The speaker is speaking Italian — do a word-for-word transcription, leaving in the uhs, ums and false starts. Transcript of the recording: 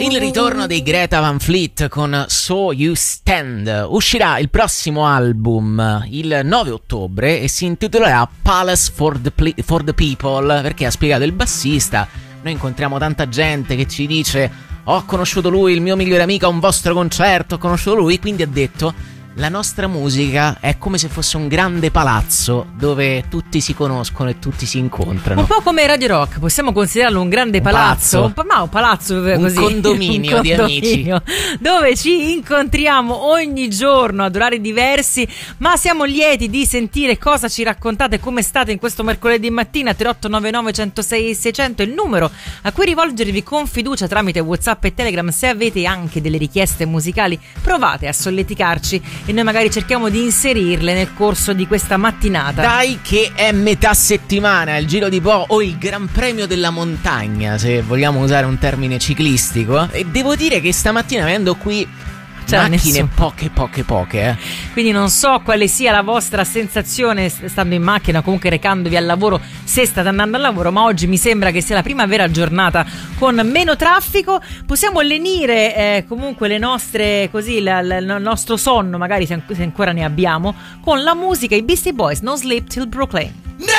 Il ritorno dei Greta Van Fleet con So You Stand. Uscirà il prossimo album il nove ottobre e si intitolerà Palace for the, Ple- for the People, perché ha spiegato il bassista: noi incontriamo tanta gente che ci dice ho conosciuto lui, il mio migliore amico a un vostro concerto, ho conosciuto lui, quindi ha detto la nostra musica è come se fosse un grande palazzo dove tutti si conoscono e tutti si incontrano. Un po' come Radio Rock, possiamo considerarlo un grande un palazzo, palazzo. Un, pa- ma un palazzo un così, condominio, un di condominio amici dove ci incontriamo ogni giorno ad orari diversi, ma siamo lieti di sentire cosa ci raccontate, come state in questo mercoledì mattina. Tre otto nove nove uno zero sei sei zero zero è il numero a cui rivolgervi con fiducia tramite WhatsApp e Telegram. Se avete anche delle richieste musicali, provate a solleticarci e noi magari cerchiamo di inserirle nel corso di questa mattinata. Dai che è metà settimana, il Giro di Po o il Gran Premio della Montagna, se vogliamo usare un termine ciclistico, e devo dire che stamattina venendo qui C'era macchine nessuno. poche poche poche eh. Quindi non so quale sia la vostra sensazione stando in macchina, comunque recandovi al lavoro, se state andando al lavoro, ma oggi mi sembra che sia la prima vera giornata con meno traffico. Possiamo lenire eh, comunque le nostre, così la, la, il nostro sonno, magari se, se ancora ne abbiamo, con la musica, i Beastie Boys, No Sleep Till Brooklyn. No